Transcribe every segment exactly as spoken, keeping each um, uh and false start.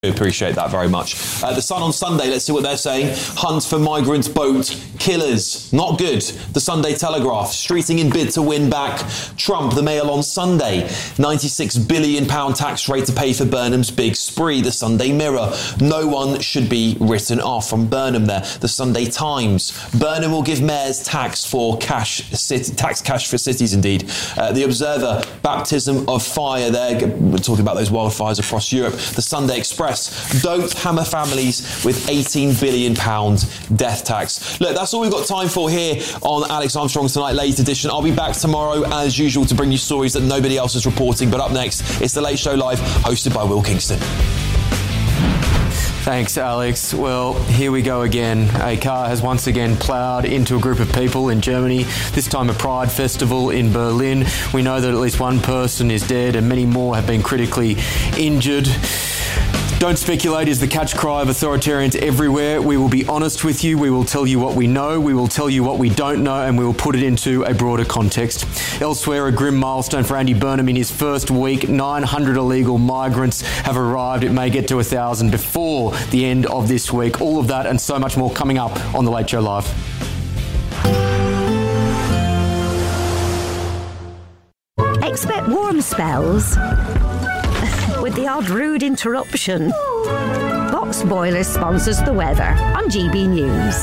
Appreciate that very much. Uh, the Sun on Sunday, let's see what they're saying. Hunt for migrant boat killers. Not good. The Sunday Telegraph, streeting in bid to win back Trump. The Mail on Sunday, ninety-six billion pounds tax rate to pay for Burnham's big spree. The Sunday Mirror, no one should be written off. From Burnham there. The Sunday Times, Burnham will give mayors tax for cash, city, tax cash for cities indeed. Uh, the Observer, baptism of fire there. We're talking about those wildfires across Europe. The Sunday Express, don't hammer families with eighteen billion pounds death tax. Look, that's all we've got time for here on Alex Armstrong's Tonight Late edition. I'll be back tomorrow as usual to bring you stories that nobody else is reporting. But up next, it's The Late Show Live, hosted by Will Kingston. Thanks, Alex. Well, here we go again. A car has once again ploughed into a group of people in Germany, this time a Pride festival in Berlin. We know that at least one person is dead and many more have been critically injured. Don't speculate is the catch cry of authoritarians everywhere. We will be honest with you. We will tell you what we know. We will tell you what we don't know, and we will put it into a broader context. Elsewhere, a grim milestone for Andy Burnham in his first week. nine hundred illegal migrants have arrived. It may get to one thousand before the end of this week. All of that and so much more coming up on The Late Show Live. Expect warm spells with the odd rude interruption. Box Boiler sponsors the weather on G B News.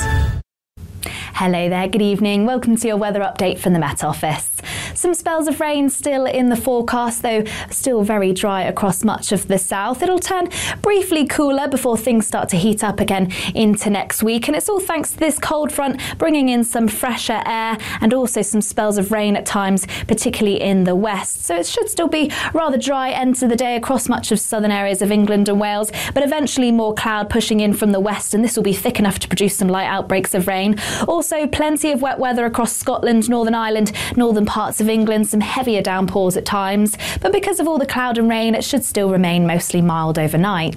Hello there, good evening. Welcome to your weather update from the Met Office. Some spells of rain still in the forecast, though still very dry across much of the south. It'll turn briefly cooler before things start to heat up again into next week. And it's all thanks to this cold front bringing in some fresher air and also some spells of rain at times, particularly in the west. So it should still be rather dry end to the day across much of southern areas of England and Wales, but eventually more cloud pushing in from the west, and this will be thick enough to produce some light outbreaks of rain. Also plenty of wet weather across Scotland, Northern Ireland, northern parts of England, some heavier downpours at times, but because of all the cloud and rain, it should still remain mostly mild overnight.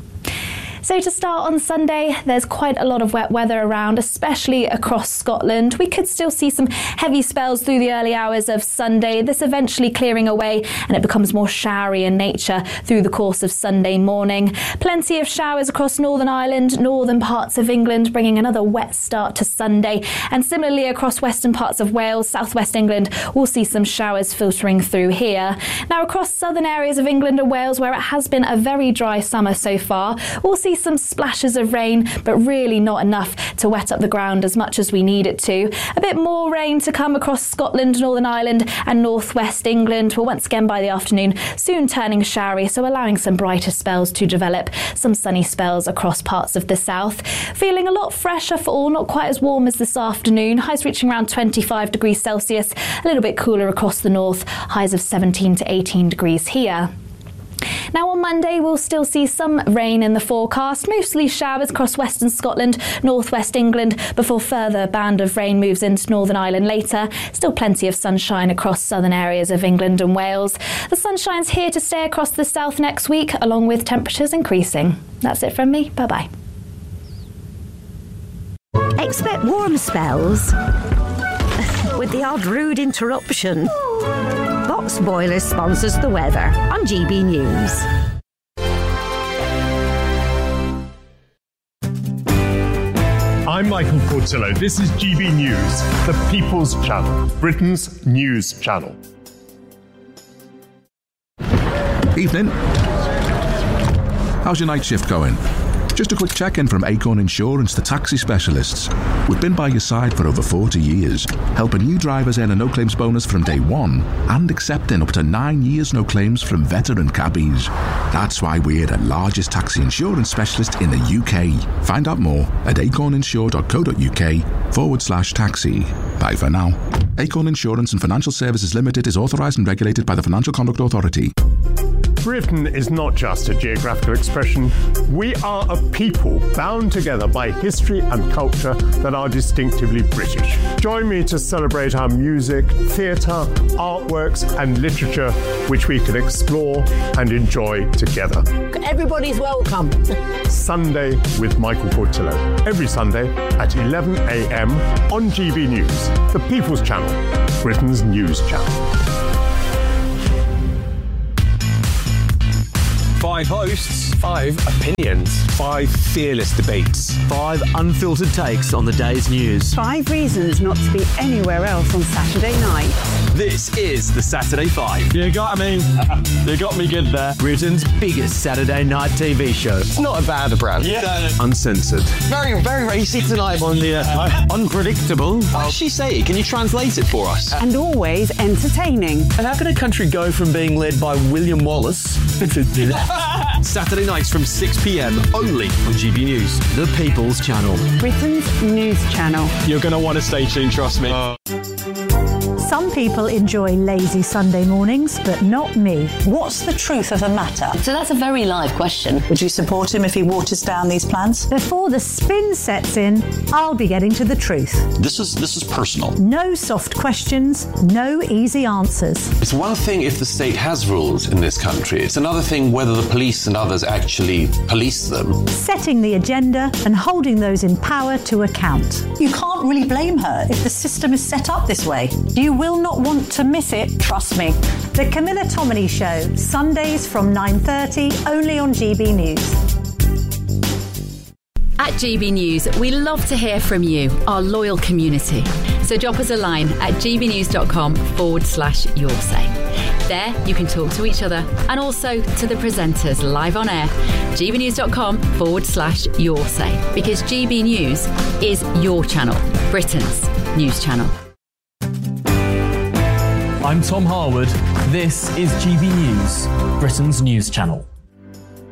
So to start on Sunday, there's quite a lot of wet weather around, especially across Scotland. We could still see some heavy spells through the early hours of Sunday, this eventually clearing away and it becomes more showery in nature through the course of Sunday morning. Plenty of showers across Northern Ireland, northern parts of England, bringing another wet start to Sunday. And similarly across western parts of Wales, southwest England, we'll see some showers filtering through here. Now across southern areas of England and Wales, where it has been a very dry summer so far, we'll see some splashes of rain, but really not enough to wet up the ground as much as we need it to. A bit more rain to come across Scotland, Northern Ireland and northwest England. Well, once again by the afternoon, soon turning showery, so allowing some brighter spells to develop. Some sunny spells across parts of the south. Feeling a lot fresher for all, not quite as warm as this afternoon. Highs reaching around twenty-five degrees Celsius, a little bit cooler across the north. Highs of seventeen to eighteen degrees here. Now on Monday, we'll still see some rain in the forecast, mostly showers across western Scotland, northwest England, before further band of rain moves into Northern Ireland later. Still plenty of sunshine across southern areas of England and Wales. The sunshine's here to stay across the south next week, along with temperatures increasing. That's it from me. Bye-bye. Expect warm spells with the odd rude interruption. Box Boiler sponsors the weather on G B News. I'm Michael Portillo. This is G B News, the People's Channel, Britain's news channel. Evening. How's your night shift going? Just a quick check-in from Acorn Insurance, the taxi specialists. We've been by your side for over forty years, helping new drivers earn a no-claims bonus from day one and accepting up to nine years no claims from veteran cabbies. That's why we're the largest taxi insurance specialist in the U K. Find out more at acorninsure.co.uk forward slash taxi. Bye for now. Acorn Insurance and Financial Services Limited is authorised and regulated by the Financial Conduct Authority. Britain is not just a geographical expression. We are a people bound together by history and culture that are distinctively British. Join me to celebrate our music, theatre, artworks and literature, which we can explore and enjoy together. Everybody's welcome. Sunday with Michael Portillo. Every Sunday at eleven a.m. on G B News, the People's Channel, Britain's news channel. Five hosts. Five opinions. Five fearless debates. Five unfiltered takes on the day's news. Five reasons not to be anywhere else on Saturday night. This is the Saturday Five. You got me. You got me good there. Britain's biggest Saturday night T V show. It's not a bad brand. Yeah. Uncensored. Very, very racy tonight. On the uh, unpredictable. What does she say? Can you translate it for us? And always entertaining. And how can a country go from being led by William Wallace to Saturday nights from six p.m. only on G B News. the People's Channel? Britain's news channel. You're going to want to stay tuned, trust me. Uh. Some people enjoy lazy Sunday mornings, but not me. What's the truth of the matter? So that's a very live question. Would you support him if he waters down these plans? Before the spin sets in, I'll be getting to the truth. This is this is personal. No soft questions, no easy answers. It's one thing if the state has rules in this country. It's another thing whether the police and others actually police them. Setting the agenda and holding those in power to account. You can't really blame her if the system is set up this way. You will not want to miss it, trust me. The Camilla Tominey Show, Sundays from nine thirty, only on G B News. At G B News, we love to hear from you, our loyal community. So drop us a line at gbnews.com forward slash your say. There, you can talk to each other and also to the presenters live on air. gbnews.com forward slash your say. Because G B News is your channel, Britain's news channel. I'm Tom Harwood. This is G B News, Britain's news channel.